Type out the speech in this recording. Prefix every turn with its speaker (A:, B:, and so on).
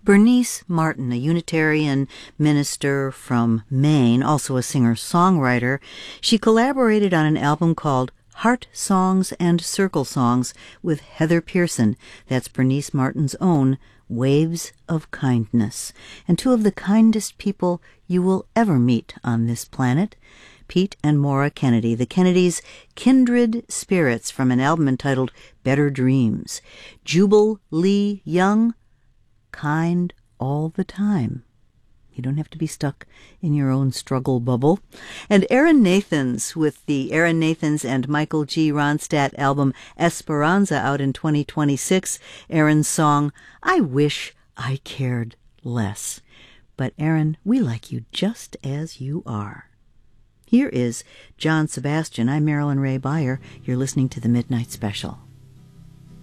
A: Bernice Martin, a Unitarian minister from Maine, also a singer-songwriter, she collaborated on an album called Heart Songs and Circle Songs with Heather Pearson. That's Bernice Martin's own Waves of Kindness. And two of the kindest people you will ever meet on this planet, Pete and Maura Kennedy. The Kennedys' kindred spirits from an album entitled Better Dreams. Jubal Lee Young, kind all the time. You don't have to be stuck in your own struggle bubble. And Aaron Nathans with the Aaron Nathans and Michael G. Ronstadt album Esperanza out in 2026. Aaron's song, I Wish I Cared Less. But Aaron, we like you just as you are. Here is John Sebastian. I'm Marilyn Ray Beyer. You're listening to the Midnight Special.